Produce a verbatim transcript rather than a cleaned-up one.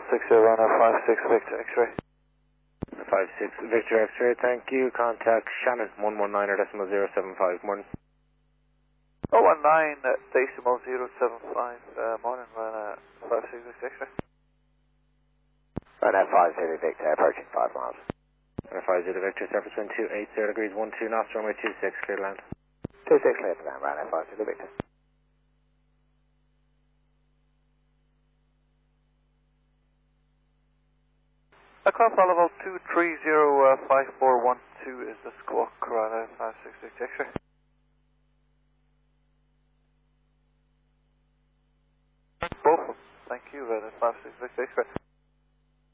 six zero, runway five six, Victor X-ray. five six, Victor X-ray, thank you. Contact Shannon, one one nine or decimal zero seven five, morning. Oh one nine, uh, decimal zero seven five, uh, morning, runway five six, Victor X-ray. Runway five zero, Victor, approaching five miles. Runway five zero, Victor, surface wind two eight zero degrees, one two knots, runway two six, clear to land. two six, clear to land, runway five zero, Victor. Aircraft level two three zero five four one two is the squawk, runway five six, Victor X-ray. Both of them, thank you, runway five six, Victor X-ray.